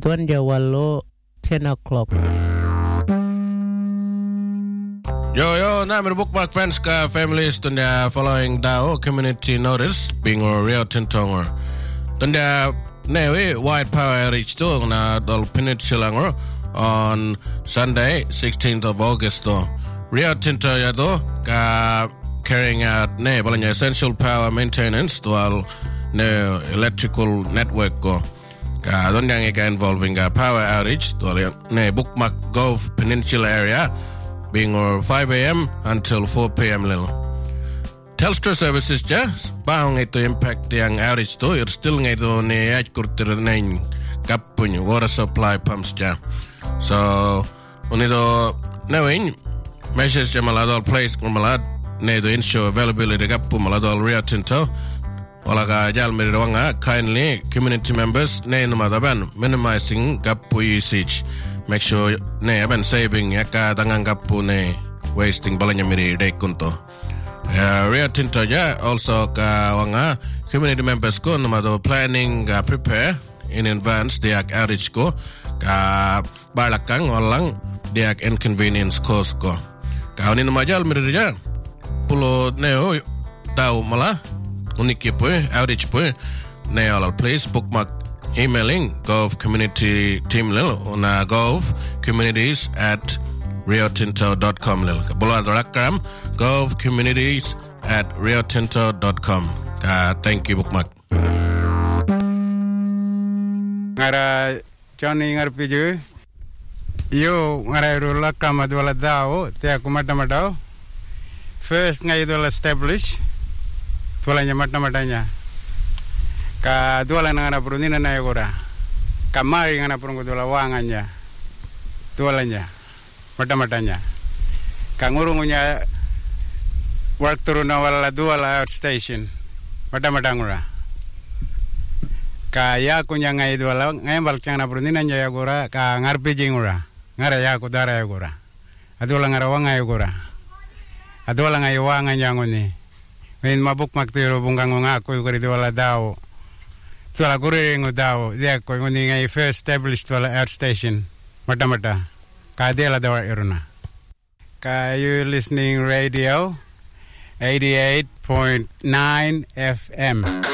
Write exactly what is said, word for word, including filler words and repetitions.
Tuan Jawalo ten o'clock. Yo yo, na mir bookmark friends ka families tunda following Dao community notice being or Rio Tinto or tunda newe white power reach to na dol peninsula on Sunday sixteenth of August to Rio Tinto ya do ka carrying out ne balanya essential power maintenance to all ne electrical network go ka don yang ka involving a power outage to ne bookmark Gove Peninsula area being or five a.m. until four p.m. little. Telstra services ja bang itu impact yang outage to ir still ngito ni aj kurtir nain kapun water supply pumps ja. So unito knowing measures ja maladol place malad ne to ensure availability kapu maladol Rio Tinto wala ka jal mirawanga kindly community members ne numadaban minimizing kapu usage. Make sure ne aban saving yaka tanganggap po ne wasting balanya miri day kunto. Uh, Rio Tinto ja also ka wanga community members ko namado planning uh, prepare in advance diak outage ko ka balakang walang diak inconvenience cause ko. Ka ni namajal miri ja pulo neo tau mala uniki po outage po ne all place bookmark emailing Gove community team lil una Gove communities at riotinto dot com lil kabula rakam Gove communities at riotinto dot com ka thank you bookmark ngara Johnny ngar piju yo ngara rula kama dwala dao te akumata matao first ngai dwala establish dwala nyamata matanya ka duala na prunina na yagora kamari ngana prungo duala wanganya dualanya mata-matanya ka ngurungunya work through na wala duala outstation mata-mata ngura ka ya kunya ngai duala ngai balkyang na prunina nya yagora ka ngarpi jingura ngara ya kudara yagora aduala ngara wanga yagora aduala ngai wanganya ngoni min mabuk maktiro bungang nga ko yugori duala dao Tuala kuring udao dia ko ngoni ngai first established tuala outstation mata mata ka dela dawa iruna ka you listening radio eighty-eight point nine F M